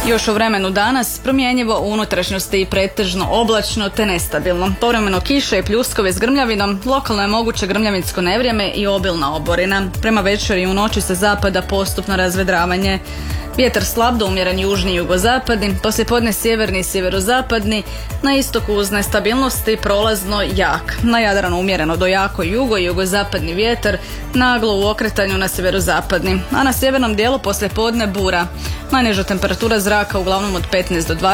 Još u vremenu danas promjenjivo u unutrašnjosti i pretežno oblačno te nestabilno. Povremeno kiše i pljuskove s grmljavinom, lokalno je moguće grmljavinsko nevrijeme i obilna oborina. Prema večeri i u noći sa zapada postupno razvedravanje. Vjetar slab do umjeren južni i jugozapadni, poslijepodne sjeverni i sjeverozapadni, na istoku uz nestabilnosti prolazno jak. Na Jadranu umjereno do jako jugo i jugozapadni vjetar, naglo u okretanju na sjeverozapadni, a na sjevernom dijelu poslijepodne bura. Najniža temperatura zraka uglavnom od 15 do 20